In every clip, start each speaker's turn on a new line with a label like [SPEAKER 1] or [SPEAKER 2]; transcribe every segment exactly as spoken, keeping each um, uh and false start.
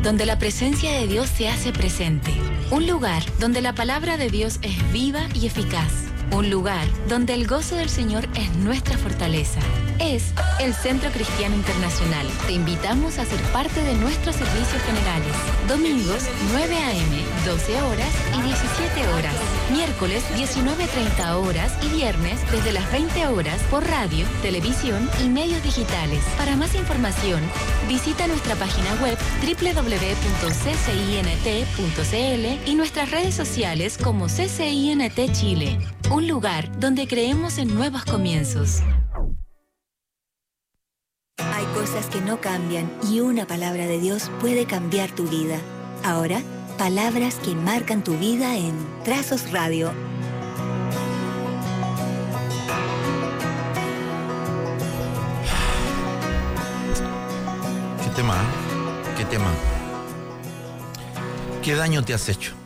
[SPEAKER 1] donde la presencia de Dios se hace presente. Un lugar donde la palabra de Dios es viva y eficaz. Un lugar donde el gozo del Señor es nuestra fortaleza. Es el Centro Cristiano Internacional. Te invitamos a ser parte de nuestros servicios generales. Domingos, nueve a eme, doce horas y diecisiete horas. Miércoles, diecinueve treinta horas y viernes, desde las veinte horas, por radio, televisión y medios digitales. Para más información, visita nuestra página web doble u doble u doble u punto c c i n t punto c l y nuestras redes sociales como C C I N T Chile. Un lugar donde creemos en nuevos comienzos.
[SPEAKER 2] Hay cosas que no cambian y una palabra de Dios puede cambiar tu vida. Ahora, palabras que marcan tu vida en Trazos Radio.
[SPEAKER 3] ¿Qué tema? ¿Qué tema? ¿Qué daño te has hecho?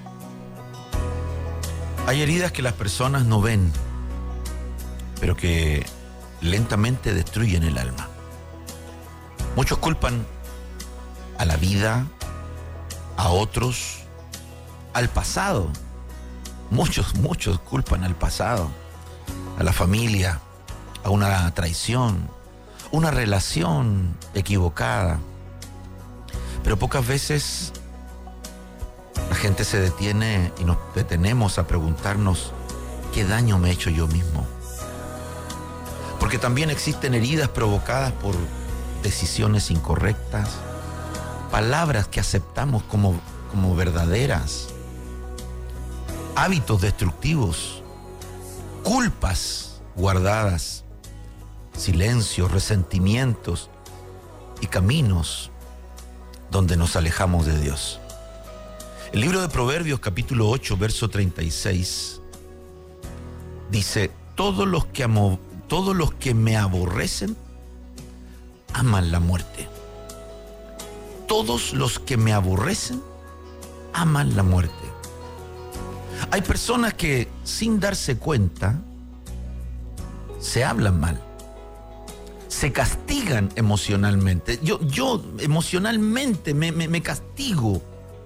[SPEAKER 3] Hay heridas que las personas no ven, pero que lentamente destruyen el alma. Muchos culpan a la vida, a otros, al pasado. Muchos, muchos culpan al pasado, a la familia, a una traición, una relación equivocada. Pero pocas veces la gente se detiene y nos detenemos a preguntarnos qué daño me he hecho yo mismo. Porque también existen heridas provocadas por decisiones incorrectas, palabras que aceptamos como, como verdaderas, hábitos destructivos, culpas guardadas, silencios, resentimientos y caminos donde nos alejamos de Dios. El libro de Proverbios, capítulo ocho, verso treinta y seis, dice: todos los que amo, todos los que me aborrecen aman la muerte. Todos los que me aborrecen aman la muerte. Hay personas que, sin darse cuenta, se hablan mal, se castigan emocionalmente. Yo, yo emocionalmente me, me, me castigo.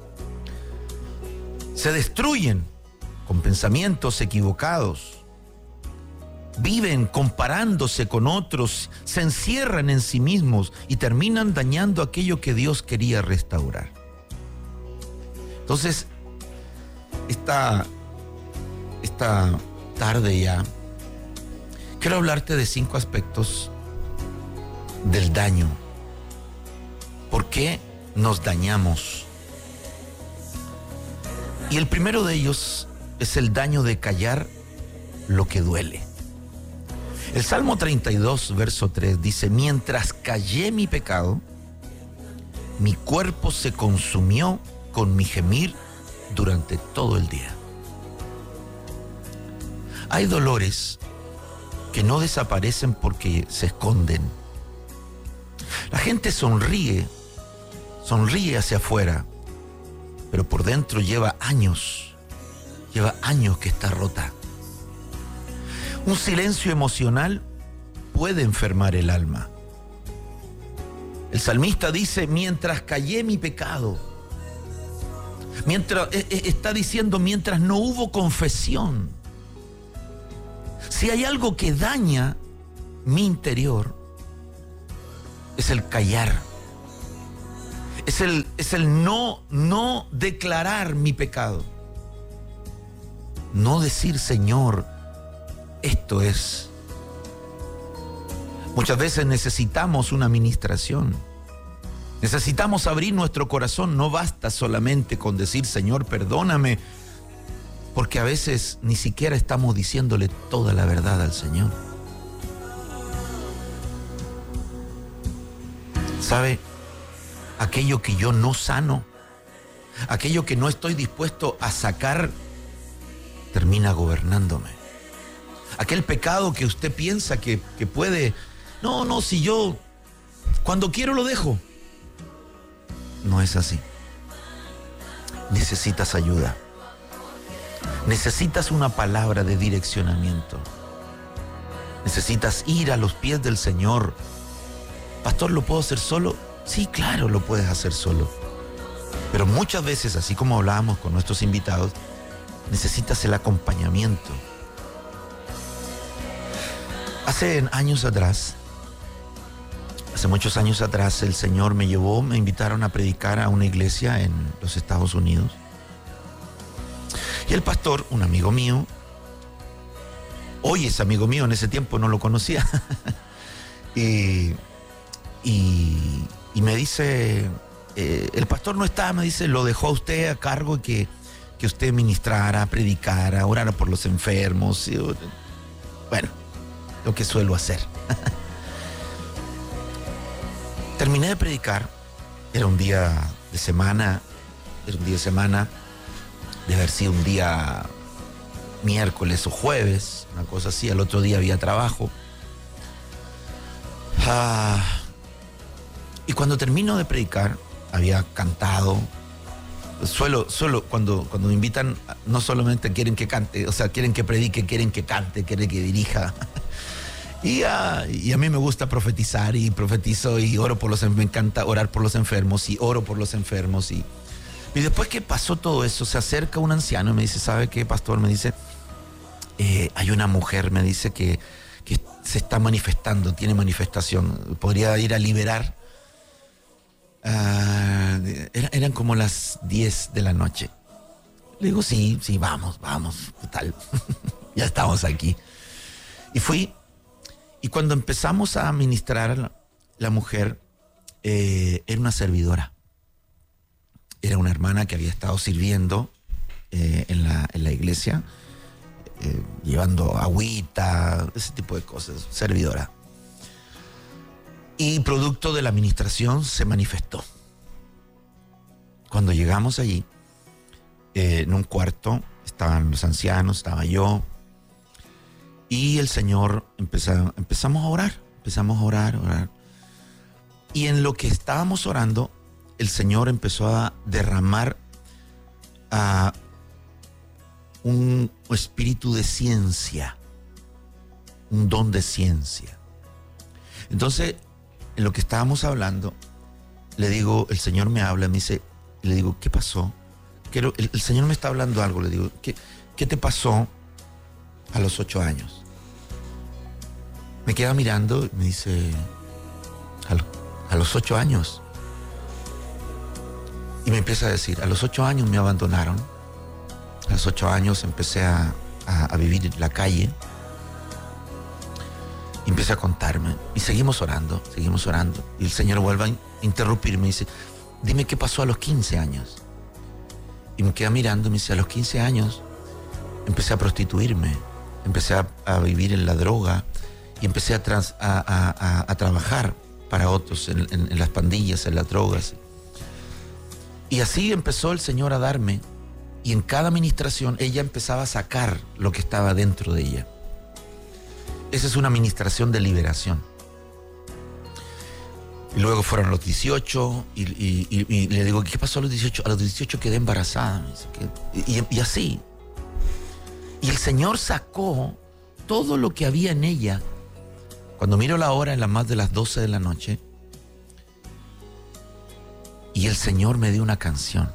[SPEAKER 3] Se destruyen con pensamientos equivocados. Viven comparándose con otros, se encierran en sí mismos y terminan dañando aquello que Dios quería restaurar. Entonces, esta, esta tarde ya, quiero hablarte de cinco aspectos del daño. ¿Por qué nos dañamos? Y el primero de ellos es el daño de callar lo que duele. El Salmo treinta y dos, verso tres, dice: mientras callé mi pecado, mi cuerpo se consumió con mi gemir durante todo el día. Hay dolores que no desaparecen porque se esconden. La gente sonríe, sonríe hacia afuera, pero por dentro lleva años, lleva años que está rota. Un silencio emocional puede enfermar el alma. El salmista dice: mientras callé mi pecado, mientras está diciendo mientras no hubo confesión. Si hay algo que daña mi interior, es el callar. Es el, es el no, no declarar mi pecado. No decir: Señor, esto es. Muchas veces necesitamos una ministración. Necesitamos abrir nuestro corazón. No basta solamente con decir: Señor, perdóname, porque a veces ni siquiera estamos diciéndole toda la verdad al Señor. ¿Sabe? Aquello que yo no sano, aquello que no estoy dispuesto a sacar, termina gobernándome. Aquel pecado que usted piensa que, que puede, no, no, si yo cuando quiero lo dejo. No es así. Necesitas ayuda. Necesitas una palabra de direccionamiento. Necesitas ir a los pies del Señor. Pastor, ¿lo puedo hacer solo? Sí, claro, lo puedes hacer solo. Pero muchas veces, así como hablábamos con nuestros invitados, necesitas el acompañamiento. Hace años atrás, hace muchos años atrás, el Señor me llevó, me invitaron a predicar a una iglesia en los Estados Unidos. Y el pastor, un amigo mío, hoy es amigo mío, en ese tiempo no lo conocía, y, y, y me dice, eh, el pastor no está, me dice, lo dejó a usted a cargo que, que usted ministrara, predicara, orara por los enfermos. Y, bueno, lo que suelo hacer. Terminé de predicar, era un día de semana, era un día de semana, de haber sido un día miércoles o jueves, una cosa así, al otro día había trabajo. Ah, y cuando termino de predicar, había cantado. Suelo, suelo cuando, cuando me invitan, no solamente quieren que cante, o sea, quieren que predique, quieren que cante, quieren que dirija. Y, uh, y a mí me gusta profetizar y profetizo y oro por los enfermos, me encanta orar por los enfermos y oro por los enfermos. Y, y después que pasó todo eso, se acerca un anciano y me dice, ¿sabe qué, pastor? Me dice, eh, hay una mujer, me dice que, que se está manifestando, tiene manifestación, podría ir a liberar. Uh, era, eran como las diez de la noche. Le digo, sí, sí, vamos, vamos, total, ya estamos aquí. Y fui. Y cuando empezamos a ministrar, la, la mujer eh, era una servidora. Era una hermana que había estado sirviendo eh, en, la, en la iglesia, eh, llevando agüita, ese tipo de cosas, servidora. Y producto de la administración se manifestó. Cuando llegamos allí, eh, en un cuarto, estaban los ancianos, estaba yo. Y el Señor empezó, empezamos a orar, empezamos a orar, orar. Y en lo que estábamos orando, el Señor empezó a derramar a un espíritu de ciencia, un don de ciencia. Entonces, en lo que estábamos hablando, le digo, el Señor me habla, me dice, le digo, ¿qué pasó? Quiero, el, el Señor me está hablando algo, le digo, ¿qué, qué te pasó a los ocho años? Me queda mirando y me dice, a, lo, a los ocho años. Y me empieza a decir, a los ocho años me abandonaron. A los ocho años empecé a, a, a vivir en la calle. Y empecé a contarme. Y seguimos orando, seguimos orando. Y el Señor vuelve a interrumpirme y dice, dime qué pasó a los quince años. Y me queda mirando y me dice, a los quince años empecé a prostituirme. Empecé a, a vivir en la droga. Y empecé a, trans, a, a, a, a trabajar para otros en, en, en las pandillas, en las drogas. Y así empezó el Señor a darme. Y en cada administración ella empezaba a sacar lo que estaba dentro de ella. Esa es una administración de liberación. Y luego fueron los dieciocho y, y, y, y le digo, ¿qué pasó a los dieciocho? A los dieciocho quedé embarazada. Me dice, ¿qué? Y, y así. Y el Señor sacó todo lo que había en ella. Cuando miro la hora, en las más de las doce de la noche, y el Señor me dio una canción.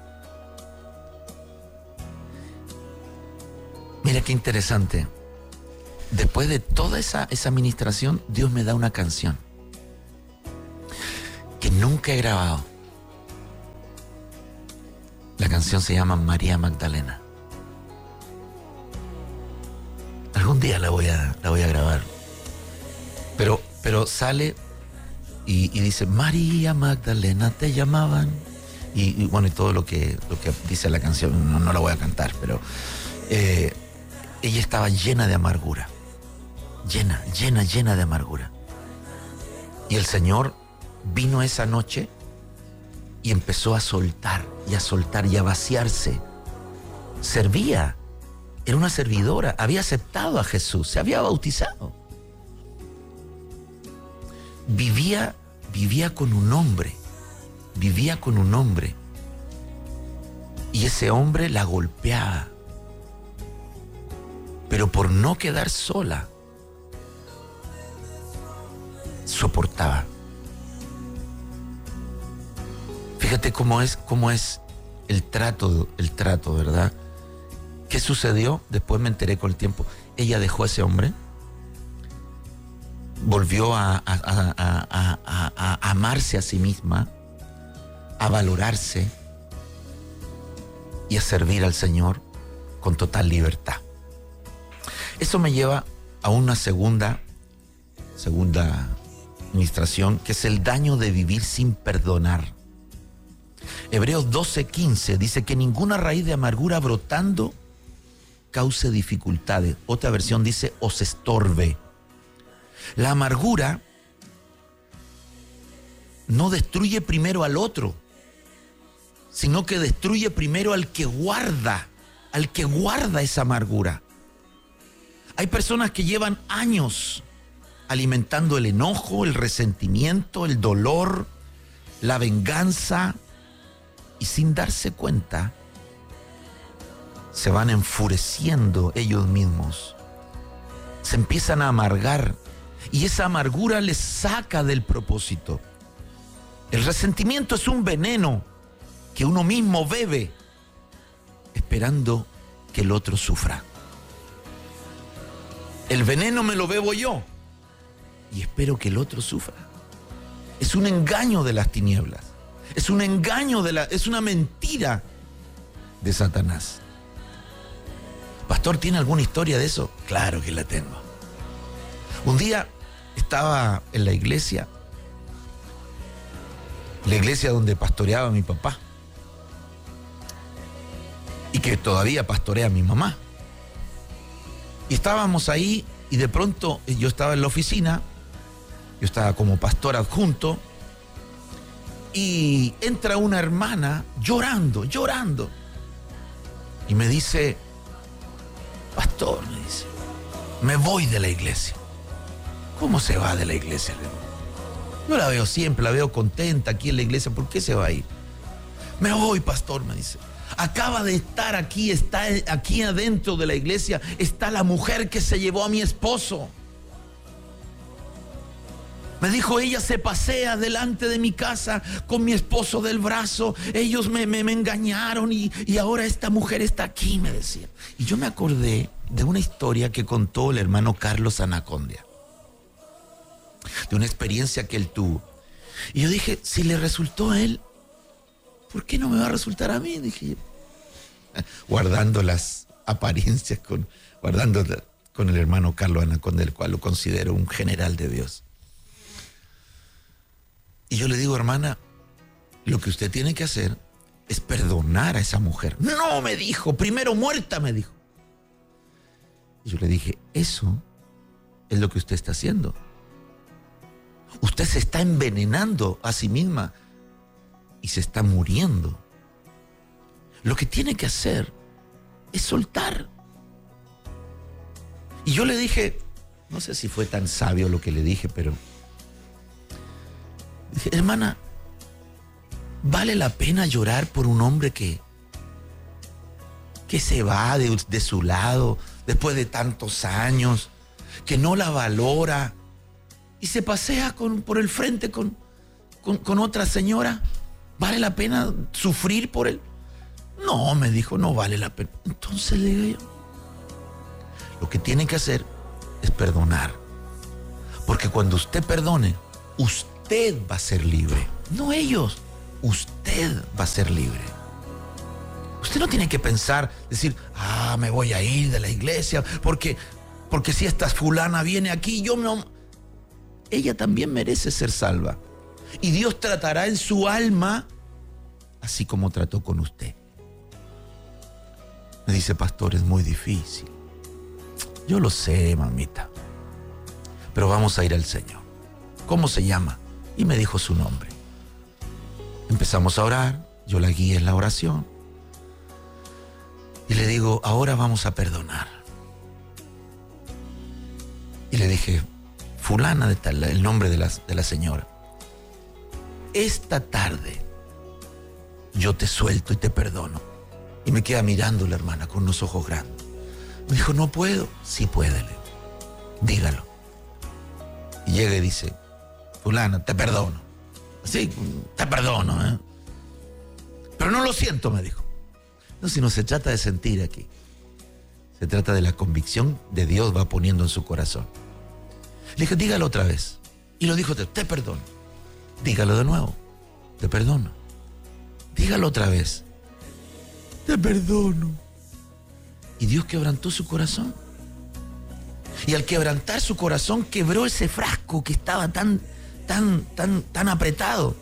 [SPEAKER 3] Mira qué interesante. Después de toda esa, esa administración, Dios me da una canción que nunca he grabado. La canción se llama María Magdalena. Algún día la voy a, la voy a grabar. Pero, pero sale y, y dice, María Magdalena te llamaban. Y, y bueno, y todo lo que, lo que dice la canción, no, no la voy a cantar, pero eh, ella estaba llena de amargura. Llena, llena, llena de amargura. Y el Señor vino esa noche y empezó a soltar, y a soltar, y a vaciarse. Servía, era una servidora, había aceptado a Jesús, se había bautizado. Vivía, vivía con un hombre, vivía con un hombre. Y ese hombre la golpeaba. Pero por no quedar sola, soportaba. Fíjate cómo es, cómo es el trato, el trato, ¿verdad? ¿Qué sucedió? Después me enteré con el tiempo. Ella dejó a ese hombre, volvió a, a, a, a, a, a amarse a sí misma, a valorarse y a servir al Señor con total libertad. Eso me lleva a una segunda, segunda administración, que es el daño de vivir sin perdonar. Hebreos doce quince dice que ninguna raíz de amargura brotando cause dificultades. Otra versión dice os estorbe. La amargura no destruye primero al otro, sino que destruye primero al que guarda, al que guarda esa amargura. Hay personas que llevan años alimentando el enojo, el resentimiento, el dolor, la venganza, y sin darse cuenta se van enfureciendo ellos mismos, se empiezan a amargar y esa amargura les saca del propósito. El resentimiento es un veneno que uno mismo bebe esperando que el otro sufra. El veneno me lo bebo yo y espero que el otro sufra. Es un engaño de las tinieblas. Es un engaño de la, es una mentira de Satanás. Pastor, ¿tiene alguna historia de eso? Claro que la tengo. Un día estaba en la iglesia, la iglesia donde pastoreaba mi papá y que todavía pastorea mi mamá. Y estábamos ahí y de pronto yo estaba en la oficina, yo estaba como pastor adjunto, y entra una hermana llorando, llorando. Y me dice, pastor, me dice, me voy de la iglesia. ¿Cómo se va de la iglesia? Yo la veo siempre, la veo contenta aquí en la iglesia. ¿Por qué se va a ir? Me voy, pastor, me dice. Acaba de estar aquí, está aquí adentro de la iglesia, está la mujer que se llevó a mi esposo. Me dijo, ella se pasea delante de mi casa con mi esposo del brazo. Ellos me, me, me engañaron y, y ahora esta mujer está aquí, me decía. Y yo me acordé de una historia que contó el hermano Carlos Anacondia, de una experiencia que él tuvo. Y yo dije, si le resultó a él, ¿por qué no me va a resultar a mí? Dije yo, guardando las apariencias, con, guardando con el hermano Carlos Anacondia, el cual lo considero un general de Dios. Y yo le digo, hermana, lo que usted tiene que hacer es perdonar a esa mujer. No, me dijo, primero muerta, me dijo. Y yo le dije, eso es lo que usted está haciendo. Usted se está envenenando a sí misma y se está muriendo. Lo que tiene que hacer es soltar. Y yo le dije, no sé si fue tan sabio lo que le dije, pero dije, hermana, ¿vale la pena llorar por un hombre que, que se va de, de su lado después de tantos años, que no la valora y se pasea con, por el frente con, con, con otra señora? ¿Vale la pena sufrir por él? No, me dijo, no vale la pena. Entonces le digo yo, lo que tiene que hacer es perdonar. Porque cuando usted perdone, usted va a ser libre. No ellos, usted va a ser libre. Usted no tiene que pensar, decir, ah, me voy a ir de la iglesia, porque, porque si esta fulana viene aquí, yo no... Ella también merece ser salva. Y Dios tratará en su alma así como trató con usted. Me dice, pastor, es muy difícil. Yo lo sé, mamita, pero vamos a ir al Señor. ¿Cómo se llama? Y me dijo su nombre. Empezamos a orar, yo la guié en la oración. Y le digo, ahora vamos a perdonar. Y le dije, fulana de tal, el nombre de la, de la señora. Esta tarde yo te suelto y te perdono. Y me queda mirando la hermana con unos ojos grandes. Me dijo, no puedo. Sí puede, le. Dígalo. Y llega y dice, fulana, te perdono. Sí, te perdono, ¿eh? lo siento, me dijo. No, si no se trata de sentir aquí. Se trata de la convicción de Dios va poniendo en su corazón. Le dije, dígalo otra vez. Y lo dijo, te perdono. Dígalo de nuevo. Te perdono. Dígalo otra vez. Te perdono. Y Dios quebrantó su corazón. Y al quebrantar su corazón, quebró ese frasco que estaba tan, tan, tan, tan apretado.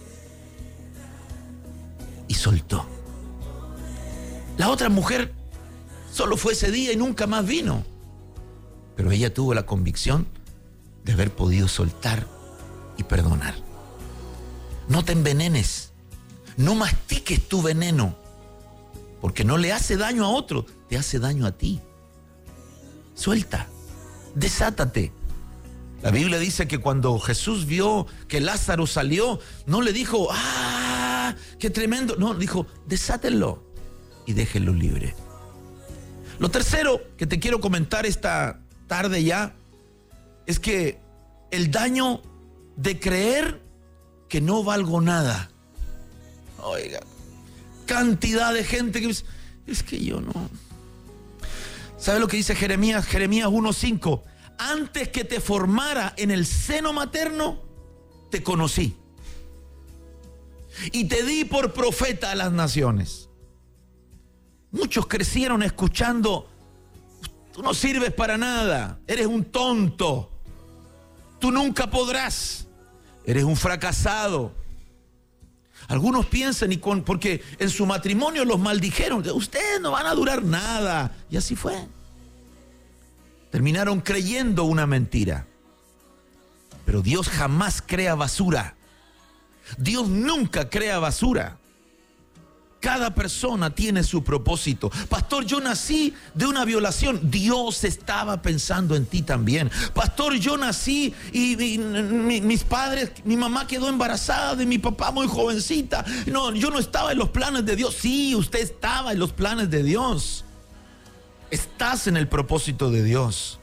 [SPEAKER 3] Y soltó. La otra mujer solo fue ese día y nunca más vino. Pero ella tuvo la convicción de haber podido soltar y perdonar. No te envenenes. No mastiques tu veneno. Porque no le hace daño a otro, te hace daño a ti. Suelta. Desátate. La Biblia dice que cuando Jesús vio que Lázaro salió, no le dijo, ¡ah! ¡Qué tremendo! No, dijo, desátenlo y déjenlo libre. Lo tercero que te quiero comentar esta tarde ya es que el daño de creer que no valgo nada. Oiga, cantidad de gente que dice, es que yo no. ¿Sabe lo que dice Jeremías? Jeremías uno cinco. Antes que te formara en el seno materno, te conocí. Y te di por profeta a las naciones. Muchos crecieron escuchando, tú no sirves para nada, eres un tonto, tú nunca podrás, eres un fracasado. Algunos piensan, y con, porque en su matrimonio los maldijeron, ustedes no van a durar nada. Y así fue. Terminaron creyendo una mentira. Pero Dios jamás crea basura. Dios nunca crea basura. Cada persona tiene su propósito. Pastor, yo nací de una violación. Dios estaba pensando en ti también. Pastor, yo nací y, y mi, mis padres, mi mamá quedó embarazada de mi papá muy jovencita. No, yo no estaba en los planes de Dios. Sí, usted estaba en los planes de Dios. Estás en el propósito de Dios.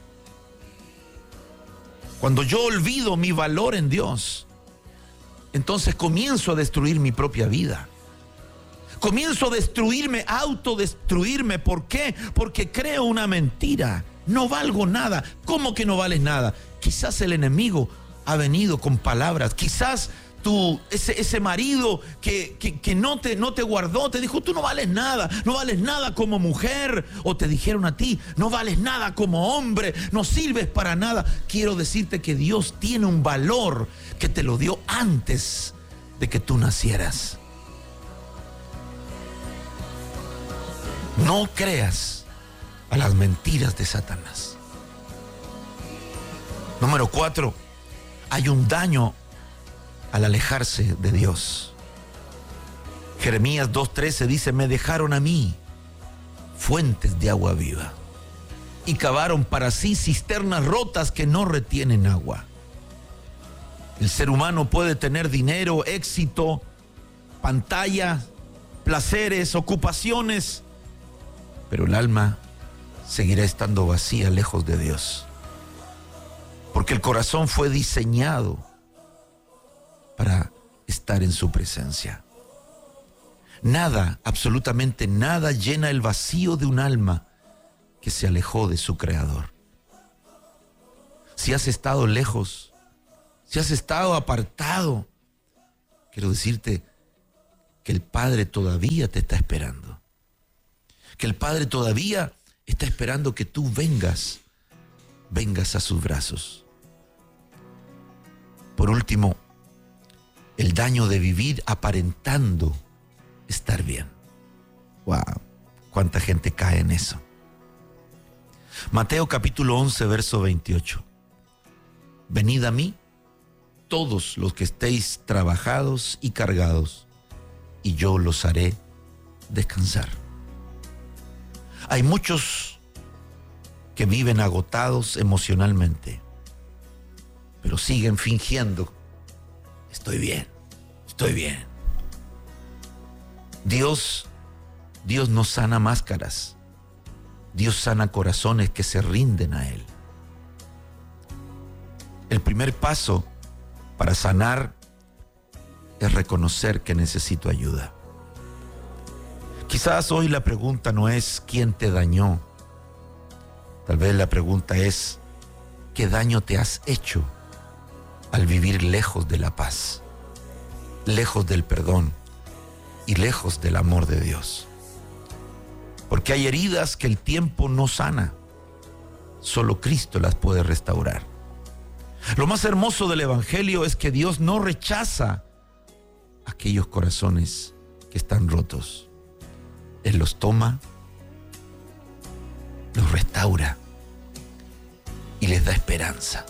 [SPEAKER 3] Cuando yo olvido mi valor en Dios, entonces comienzo a destruir mi propia vida. Comienzo a destruirme, autodestruirme. ¿Por qué? Porque creo una mentira. No valgo nada. ¿Cómo que no vales nada? Quizás el enemigo ha venido con palabras. Quizás tú, ese, ese marido que, que, que no, te, no te guardó, te dijo, tú no vales nada. No vales nada como mujer. O te dijeron a ti, no vales nada como hombre. No sirves para nada. Quiero decirte que Dios tiene un valor que te lo dio antes de que tú nacieras. No creas a las mentiras de Satanás. Número cuatro, hay un daño al alejarse de Dios. Jeremías dos trece dice, me dejaron a mí fuentes de agua viva y cavaron para sí cisternas rotas que no retienen agua. El ser humano puede tener dinero, éxito, pantalla, placeres, ocupaciones, pero el alma seguirá estando vacía, lejos de Dios. Porque el corazón fue diseñado para estar en su presencia. Nada, absolutamente nada llena el vacío de un alma que se alejó de su Creador. Si has estado lejos, si has estado apartado, quiero decirte que el Padre todavía te está esperando. Que el Padre todavía está esperando que tú vengas, vengas a sus brazos. Por último, el daño de vivir aparentando estar bien. Wow, cuánta gente cae en eso. Mateo capítulo once, verso veintiocho. Venid a mí, todos los que estéis trabajados y cargados, y yo los haré descansar. Hay muchos que viven agotados emocionalmente, pero siguen fingiendo, estoy bien, estoy bien. Dios, Dios no sana máscaras, Dios sana corazones que se rinden a Él. El primer paso para sanar es reconocer que necesito ayuda. Quizás hoy la pregunta no es ¿quién te dañó? Tal vez la pregunta es ¿qué daño te has hecho al vivir lejos de la paz, lejos del perdón y lejos del amor de Dios? Porque hay heridas que el tiempo no sana, solo Cristo las puede restaurar. Lo más hermoso del Evangelio es que Dios no rechaza aquellos corazones que están rotos. Él los toma, los restaura y les da esperanza.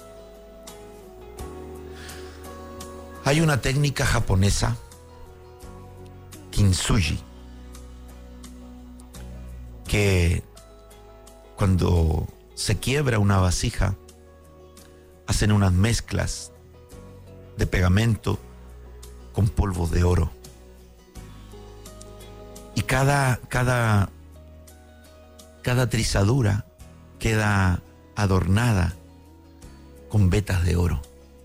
[SPEAKER 3] Hay una técnica japonesa, kintsugi, que cuando se quiebra una vasija, hacen unas mezclas de pegamento con polvo de oro. Y cada, cada, cada trizadura queda adornada con vetas de oro.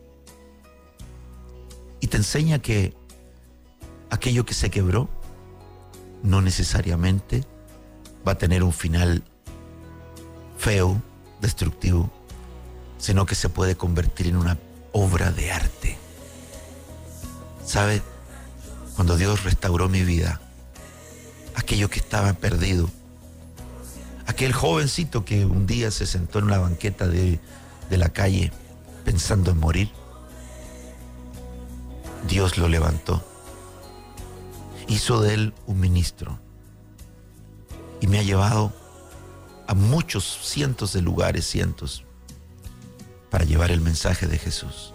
[SPEAKER 3] Y te enseña que aquello que se quebró no necesariamente va a tener un final feo, destructivo, sino que se puede convertir en una obra de arte. ¿Sabe? Cuando Dios restauró mi vida, aquello que estaba perdido, aquel jovencito que un día se sentó en una banqueta de, de la calle pensando en morir, Dios lo levantó, hizo de él un ministro y me ha llevado a muchos cientos de lugares, cientos, para llevar el mensaje de Jesús.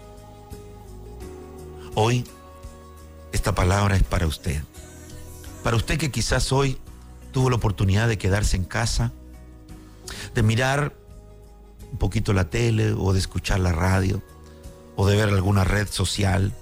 [SPEAKER 3] Hoy esta palabra es para usted. Para usted que quizás hoy tuvo la oportunidad de quedarse en casa, de mirar un poquito la tele o de escuchar la radio o de ver alguna red social.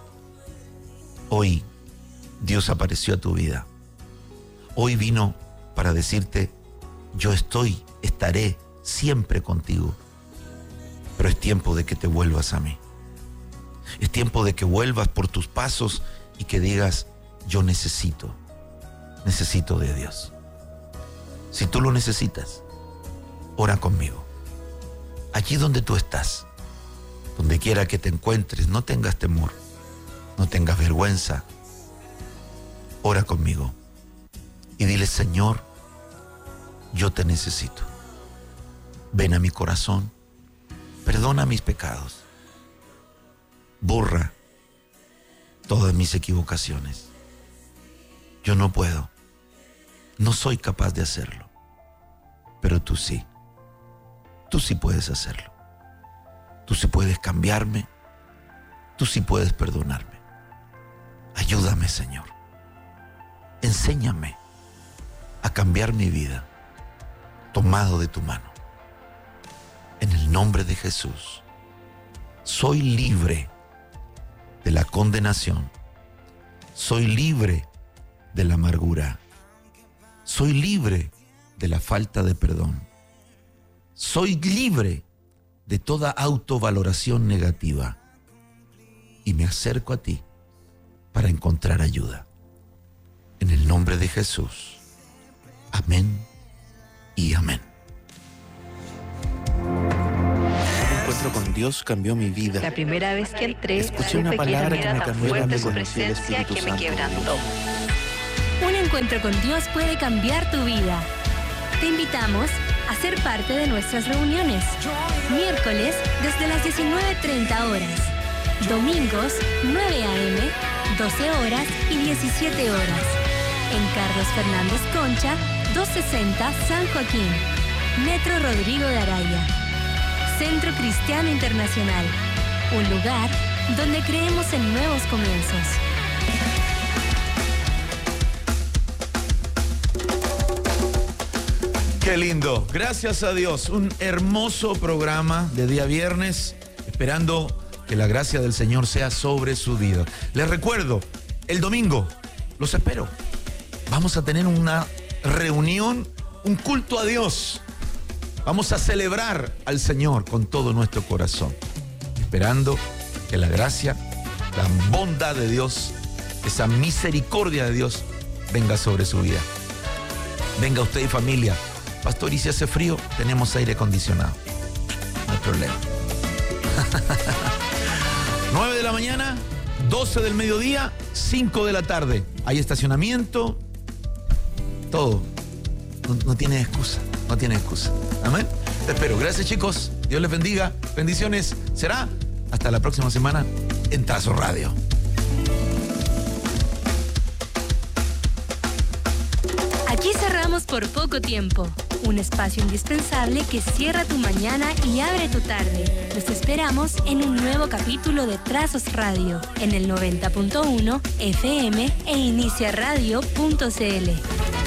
[SPEAKER 3] Hoy Dios apareció a tu vida. Hoy vino para decirte: yo estoy, estaré siempre contigo. Pero es tiempo de que te vuelvas a mí. Es tiempo de que vuelvas por tus pasos y que digas: yo necesito, necesito de Dios. Si tú lo necesitas, ora conmigo. Allí donde tú estás, donde quiera que te encuentres, no tengas temor, no tengas vergüenza. Ora conmigo y dile: Señor, yo te necesito. Ven a mi corazón, perdona mis pecados, borra todas mis equivocaciones. Yo no puedo, no soy capaz de hacerlo, pero tú sí, tú sí puedes hacerlo. Tú sí puedes cambiarme, tú sí puedes perdonarme. Ayúdame, Señor. Enséñame a cambiar mi vida, tomado de tu mano. En el nombre de Jesús, soy libre de la condenación. Soy libre de la amargura. Soy libre de la falta de perdón. Soy libre de toda autovaloración negativa. Y me acerco a ti para encontrar ayuda. En el nombre de Jesús. Amén y amén.
[SPEAKER 4] El encuentro con Dios cambió mi vida.
[SPEAKER 5] La primera vez que entré,
[SPEAKER 4] escuché una palabra que me cambió la vida.
[SPEAKER 5] su presencia que me quebrantó.
[SPEAKER 6] Un encuentro con Dios puede cambiar tu vida. Te invitamos a ser parte de nuestras reuniones. Miércoles desde las diecinueve treinta horas. Domingos nueve a eme, doce horas y diecisiete horas. En Carlos Fernández Concha, doscientos sesenta San Joaquín. Metro Rodrigo de Araya. Centro Cristiano Internacional. Un lugar donde creemos en nuevos comienzos.
[SPEAKER 3] Qué lindo, gracias a Dios, un hermoso programa de día viernes, esperando que la gracia del Señor sea sobre su vida. Les recuerdo, el domingo los espero. Vamos a tener una reunión, un culto a Dios. Vamos a celebrar al Señor con todo nuestro corazón, esperando que la gracia, la bondad de Dios, esa misericordia de Dios venga sobre su vida. Venga usted y familia. Pastor, y si hace frío, tenemos aire acondicionado. No hay problema. nueve de la mañana, doce del mediodía, cinco de la tarde. Hay estacionamiento, todo. No, no tiene excusa, no tiene excusa. Amén. Te espero. Gracias, chicos. Dios les bendiga. Bendiciones. Será hasta la próxima semana en Trazos Radio.
[SPEAKER 6] Aquí cerramos por poco tiempo. Un espacio indispensable que cierra tu mañana y abre tu tarde. Los esperamos en un nuevo capítulo de Trazos Radio en el noventa punto uno F M e inicia radio punto c l.